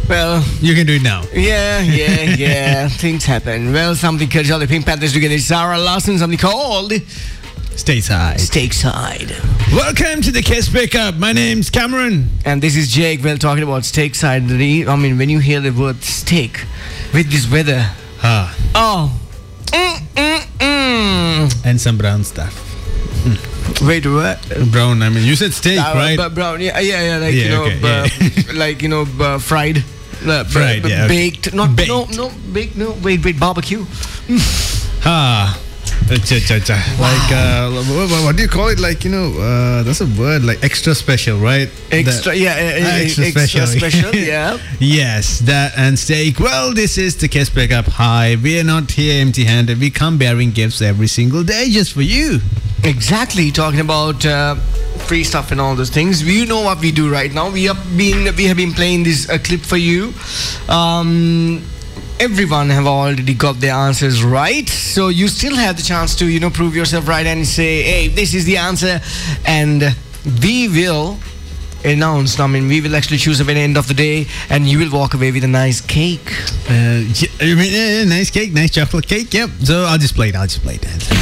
Well, You can do it now. yeah. Things happen. Well, something called the Pink Panthers together. Sarah Larson, something called Stateside. Stateside. Welcome to the Kiss Pickup. My name's Cameron. And this is Jake. Well, talking about Stateside. I mean, when you hear the word steak with this weather, oh, And some brown stuff. wait, what? Brown, I mean, you said steak, right? Brown, yeah, like Yeah, okay, like fried, Fried, yeah, okay. baked, not Baked. no, baked, no, wait, barbecue. Like, what do you call it? Like, that's a word, like extra special, right? Extra, Extra special. Yeah. Yes, that and steak. Well, this is the Kiss Pickup. Hi, we are not here empty-handed. We come bearing gifts every single day just for you. Exactly, talking about free stuff and all those things. You know what we do right now. We have been playing this clip for you. Everyone have already got their answers right, so you still have the chance to prove yourself right and say, hey, this is the answer, and we will announce. I mean, we will actually choose at the end of the day, and you will walk away with a nice cake. Nice cake, nice chocolate cake. Yep. So I'll just play it.